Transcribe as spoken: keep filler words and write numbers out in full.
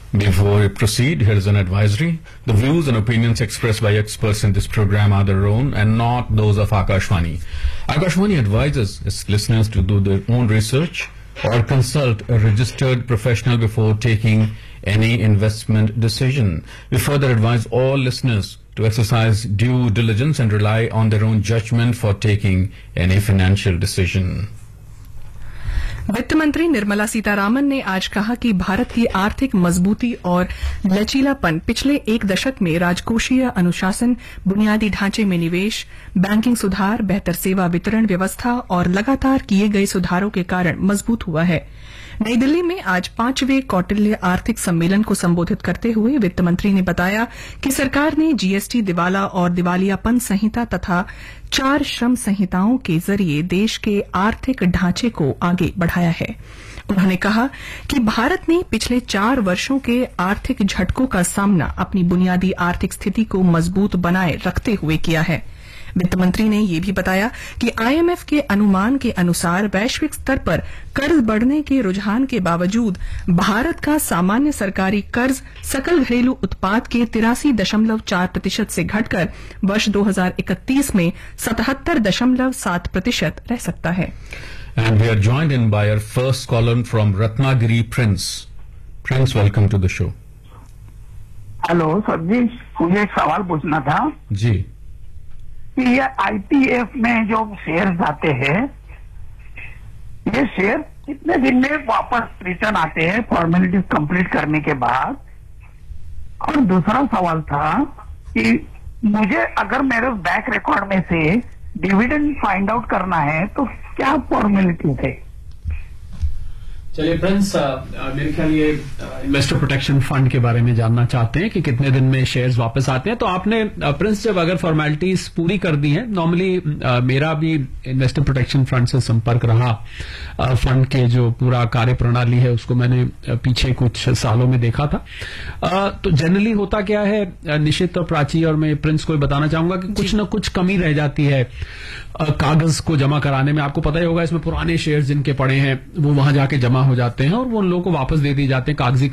Before we proceed, here is an advisory. The views and opinions expressed by experts in this program are their own and not those of Akashvani. Akashvani advises its listeners to do their own research or consult a registered professional before taking any investment decision. We further advise all listeners to exercise due diligence and rely on their own judgment for taking any financial decision. वित्त मंत्री निर्मला सीतारामन ने आज कहा कि भारत की आर्थिक मजबूती और लचीलापन पिछले एक दशक में राजकोषीय अनुशासन, बुनियादी ढांचे में निवेश, बैंकिंग सुधार, बेहतर सेवा वितरण व्यवस्था और लगातार किए गए सुधारों के कारण मजबूत हुआ है। नई दिल्ली में आज पांचवें कौटिल्य आर्थिक सम्मेलन को संबोधित करते हुए वित्त मंत्री ने बताया कि सरकार ने जीएसटी, दिवाला और दिवालियापन संहिता तथा चार श्रम संहिताओं के जरिए देश के आर्थिक ढांचे को आगे बढ़ाया है। उन्होंने कहा कि भारत ने पिछले चार वर्षों के आर्थिक झटकों का सामना अपनी बुनियादी आर्थिक स्थिति को मजबूत बनाए रखते हुए किया है। वित्त मंत्री ने यह भी बताया कि आईएमएफ के अनुमान के अनुसार वैश्विक स्तर पर कर्ज बढ़ने के रुझान के बावजूद भारत का सामान्य सरकारी कर्ज सकल घरेलू उत्पाद के तिरासी दशमलव चार प्रतिशत से घटकर वर्ष दो हजार इकतीस में सतहत्तर दशमलव सात प्रतिशत रह सकता है। And we are joined in by our first caller from Ratnagiri, Prince. Prince, welcome to the show. Hello sir जी, मुझे एक सवाल पूछना था जी कि ये आईटीएफ में जो शेयर आते हैं, ये शेयर कितने दिन में वापस रिटर्न आते हैं फॉर्मेलिटीज कंप्लीट करने के बाद? और दूसरा सवाल था कि मुझे अगर मेरे बैक रिकॉर्ड में से डिविडेंड फाइंड आउट करना है तो क्या फॉर्मेलिटीज है? चलिए प्रिंस, मेरे ख्याल ये इन्वेस्टर प्रोटेक्शन फंड के बारे में जानना चाहते हैं कि कितने दिन में शेयर्स वापस आते हैं। तो आपने प्रिंस जब अगर फॉर्मेलिटीज पूरी कर दी हैं, नॉर्मली मेरा भी इन्वेस्टर प्रोटेक्शन फंड से संपर्क रहा, फंड के जो पूरा कार्य प्रणाली है उसको मैंने पीछे कुछ सालों में देखा था। तो जनरली होता क्या है, निश्चित और प्राची और मैं प्रिंस को बताना चाहूंगा कि कुछ न कुछ कमी रह जाती है कागज को जमा कराने में। आपको पता ही होगा इसमें पुराने शेयर्स जिनके पड़े हैं वो वहां जाके जमा हो जाते हैं और वो उन लोगों को वापस दे दिए जाते हैं कागजी